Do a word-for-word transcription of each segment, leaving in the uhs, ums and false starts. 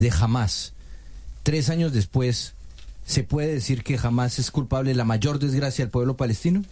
de Hamás. Tres años después, ¿se puede decir que Hamás es culpable de la mayor desgracia del pueblo palestino?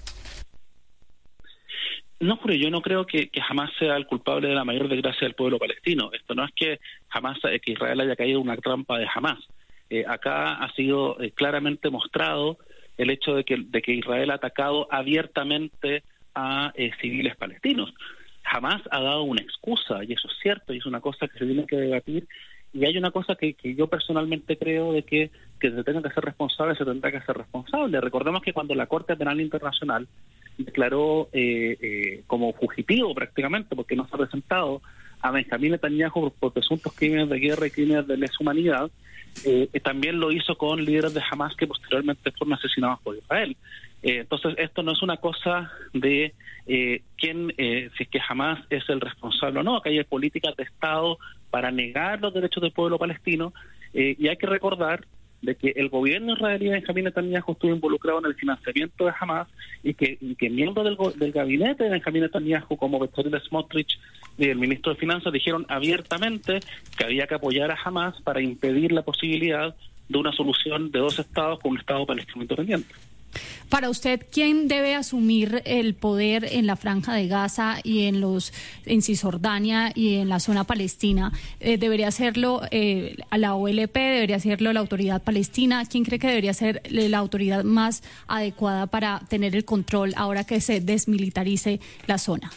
No, pero yo no creo que, que Hamás sea el culpable de la mayor desgracia del pueblo palestino. Esto no es que Hamás, eh, que Israel haya caído en una trampa de Hamás. Eh, acá ha sido eh, claramente mostrado el hecho de que, de que Israel ha atacado abiertamente a eh, civiles palestinos. Hamás ha dado una excusa, y eso es cierto, y es una cosa que se tiene que debatir, y hay una cosa que, que yo personalmente creo de que, que se tenga que ser responsable, se tendrá que ser responsable. Recordemos que cuando la Corte Penal Internacional declaró eh, eh, como fugitivo prácticamente, porque no se ha presentado a Benjamín Netanyahu por, por presuntos crímenes de guerra y crímenes de lesa humanidad, eh, eh, también lo hizo con líderes de Hamás que posteriormente fueron asesinados por Israel. Eh, entonces esto no es una cosa de eh, quién, eh, si es que Hamás es el responsable o no, que hay políticas de Estado para negar los derechos del pueblo palestino, eh, y hay que recordar de que el gobierno israelí de Benjamín Netanyahu estuvo involucrado en el financiamiento de Hamás y que, y que miembros del, del gabinete de Benjamín Netanyahu, como Bezalel Smotrich y el ministro de Finanzas, dijeron abiertamente que había que apoyar a Hamás para impedir la posibilidad de una solución de dos estados con un estado palestino independiente. Para usted, ¿quién debe asumir el poder en la Franja de Gaza y en los en Cisjordania y en la zona palestina? Eh, ¿Debería hacerlo eh, a la O L P? ¿Debería hacerlo la autoridad palestina? ¿Quién cree que debería ser la autoridad más adecuada para tener el control ahora que se desmilitarice la zona?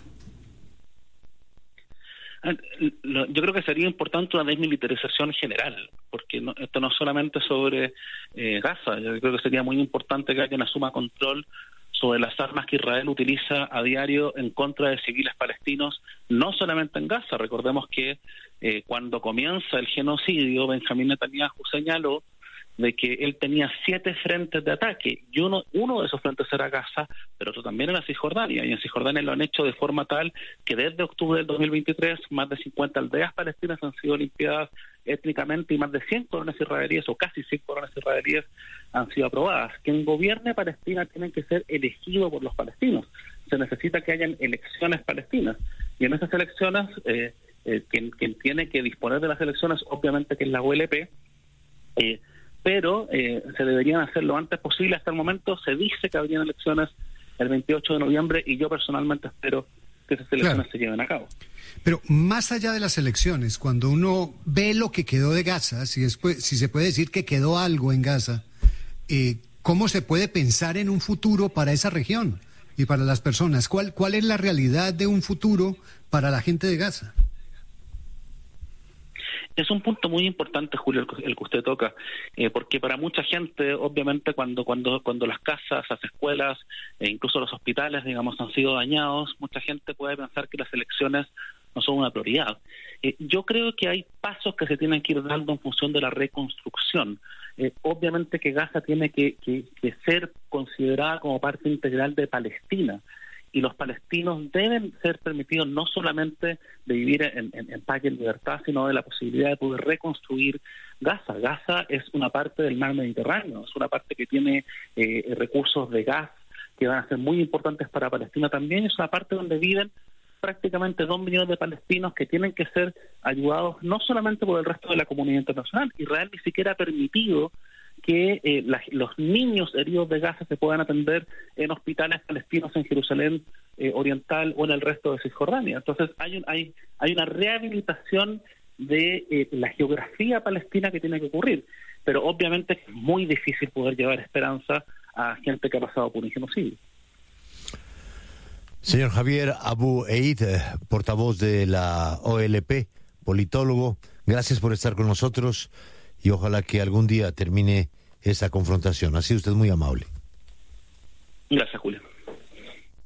Yo creo que sería importante una desmilitarización general, porque no, esto no es solamente sobre eh, Gaza. Yo creo que sería muy importante que alguien asuma control sobre las armas que Israel utiliza a diario en contra de civiles palestinos, no solamente en Gaza. Recordemos que eh, cuando comienza el genocidio, Benjamín Netanyahu señaló de que él tenía siete frentes de ataque, y uno, uno de esos frentes era Gaza, pero otro también era Cisjordania, y en Cisjordania lo han hecho de forma tal que desde octubre del dos mil veintitrés más de cincuenta aldeas palestinas han sido limpiadas étnicamente y más de cien colonias israelíes, o casi cien colonias israelíes, han sido aprobadas. Quien gobierne Palestina tiene que ser elegido por los palestinos. Se necesita que hayan elecciones palestinas, y en esas elecciones, eh, eh, quien, quien tiene que disponer de las elecciones, obviamente que es la O L P, eh, pero eh, se deberían hacer lo antes posible. Hasta el momento se dice que habrían elecciones el veintiocho de noviembre y yo personalmente espero que esas elecciones claro. se lleven a cabo. Pero más allá de las elecciones, cuando uno ve lo que quedó de Gaza, si, después, si se puede decir que quedó algo en Gaza, eh, ¿cómo se puede pensar en un futuro para esa región y para las personas? ¿Cuál, cuál es la realidad de un futuro para la gente de Gaza? Es un punto muy importante, Julio, el, el que usted toca, eh, porque para mucha gente, obviamente, cuando cuando cuando las casas, las escuelas e incluso los hospitales, digamos, han sido dañados, mucha gente puede pensar que las elecciones no son una prioridad. Eh, yo creo que hay pasos que se tienen que ir dando en función de la reconstrucción. Eh, obviamente que Gaza tiene que, que, que ser considerada como parte integral de Palestina, y los palestinos deben ser permitidos no solamente de vivir en, en, en paz y en libertad, sino de la posibilidad de poder reconstruir Gaza. Gaza es una parte del mar Mediterráneo, es una parte que tiene eh, recursos de gas que van a ser muy importantes para Palestina también, es una parte donde viven prácticamente dos millones de palestinos que tienen que ser ayudados no solamente por el resto de la comunidad internacional. Israel ni siquiera ha permitido que eh, la, los niños heridos de Gaza se puedan atender en hospitales palestinos en Jerusalén eh, Oriental o en el resto de Cisjordania. Entonces hay un, hay hay una rehabilitación de eh, la geografía palestina que tiene que ocurrir, pero obviamente es muy difícil poder llevar esperanza a gente que ha pasado por un genocidio. Señor Javier Abu Eid, portavoz de la O L P, politólogo, gracias por estar con nosotros y ojalá que algún día termine esa confrontación. Ha sido usted muy amable. Gracias, Julio.